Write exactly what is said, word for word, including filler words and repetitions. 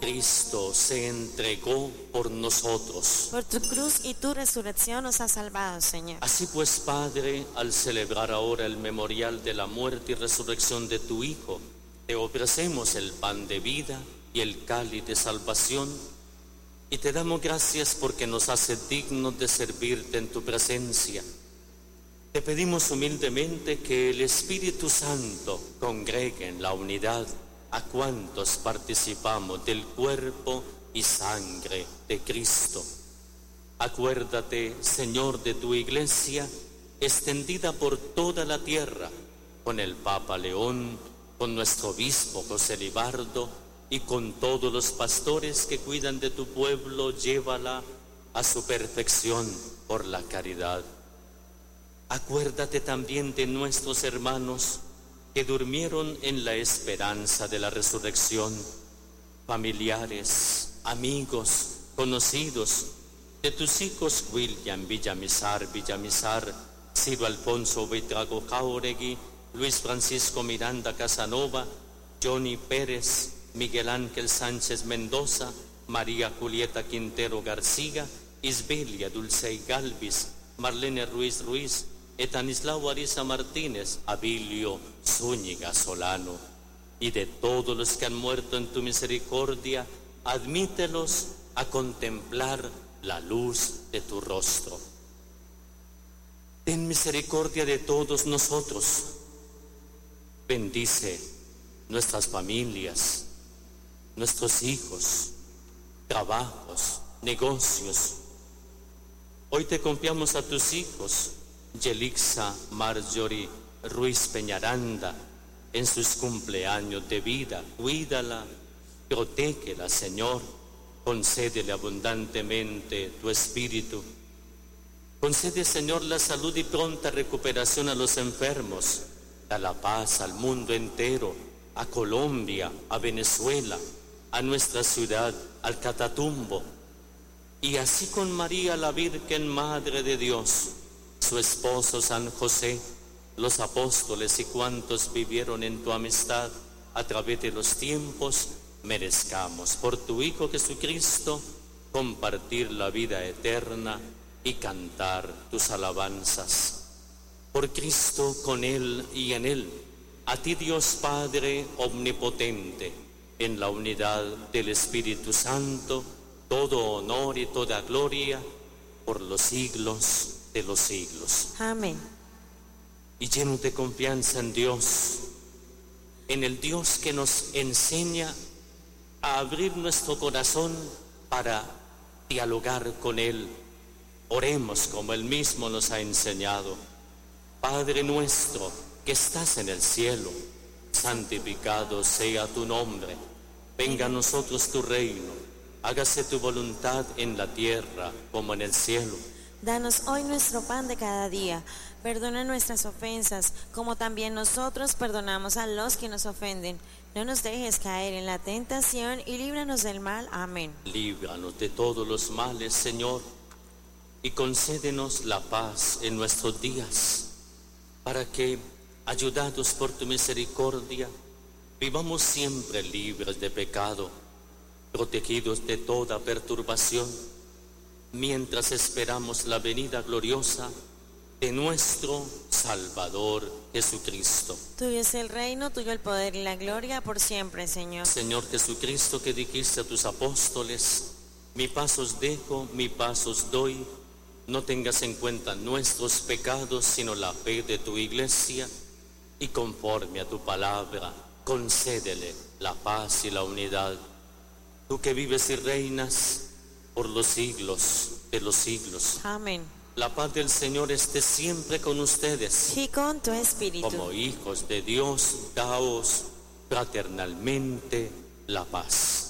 Cristo se entregó por nosotros. Por tu cruz y tu resurrección nos has salvado, Señor. Así pues, Padre, al celebrar ahora el memorial de la muerte y resurrección de tu Hijo, te ofrecemos el pan de vida y el cáliz de salvación, y te damos gracias porque nos haces dignos de servirte en tu presencia. Te pedimos humildemente que el Espíritu Santo congregue en la unidad a cuantos participamos del cuerpo y sangre de Cristo. Acuérdate, Señor, de tu Iglesia extendida por toda la tierra, con el Papa León, con nuestro obispo José Libardo y con todos los pastores que cuidan de tu pueblo. Llévala a su perfección por la caridad. Acuérdate también de nuestros hermanos que durmieron en la esperanza de la resurrección, familiares, amigos, conocidos, de tus hijos William Villamizar Villamizar, Ciro Alfonso Buitrago Jauregui, Luis Francisco Miranda Casanova, Johnny Pérez, Miguel Ángel Sánchez Mendoza, María Julieta Quintero García, Isbelia Dulcey Galvis, Marlene Ruiz Ruiz, Etanislao Ariza Martínez, Abilio Zúñiga Solano, y de todos los que han muerto en tu misericordia, admítelos a contemplar la luz de tu rostro. Ten misericordia de todos nosotros. Bendice nuestras familias, nuestros hijos, trabajos, negocios. Hoy te confiamos a tus hijos, Yelixa Marjorie Ruiz Peñaranda, en sus cumpleaños de vida. Cuídala, protégela, Señor, concédele abundantemente tu espíritu. Concede, Señor, la salud y pronta recuperación a los enfermos. Da la paz al mundo entero, a Colombia, a Venezuela, a nuestra ciudad, al Catatumbo. Y así con María, la Virgen Madre de Dios, su esposo San José, los apóstoles y cuantos vivieron en tu amistad a través de los tiempos, merezcamos por tu Hijo Jesucristo compartir la vida eterna y cantar tus alabanzas. Por Cristo, con Él y en Él, a ti Dios Padre omnipotente, en la unidad del Espíritu Santo, todo honor y toda gloria por los siglos de los siglos. Amén. Y llenos de confianza en Dios, en el Dios que nos enseña a abrir nuestro corazón para dialogar con Él, oremos como Él mismo nos ha enseñado. Padre nuestro que estás en el cielo, santificado sea tu nombre. Venga a nosotros tu reino. Hágase tu voluntad en la tierra como en el cielo. Danos hoy nuestro pan de cada día. Perdona nuestras ofensas, como también nosotros perdonamos a los que nos ofenden. No nos dejes caer en la tentación y líbranos del mal. Amén. Líbranos de todos los males, Señor, y concédenos la paz en nuestros días, para que, ayudados por tu misericordia, vivamos siempre libres de pecado, protegidos de toda perturbación, mientras esperamos la venida gloriosa de nuestro Salvador Jesucristo. Tuyo es el reino, tuyo el poder y la gloria por siempre, Señor. Señor Jesucristo, que dijiste a tus apóstoles: mi paz os dejo, mi paz os doy. No tengas en cuenta nuestros pecados, sino la fe de tu Iglesia, y conforme a tu palabra, concédele la paz y la unidad. Tú que vives y reinas por los siglos de los siglos. Amén. La paz del Señor esté siempre con ustedes. Y con tu espíritu. Como hijos de Dios, daos fraternalmente la paz.